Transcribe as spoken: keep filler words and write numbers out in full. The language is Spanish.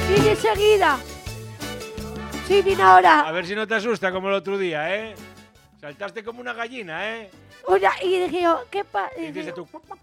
Viene enseguida. Sí, viene ahora. A ver si no te asusta como el otro día, ¿eh? Saltaste como una gallina, ¿eh? Oye, y dije yo, ¿qué pasa? Y dices tú...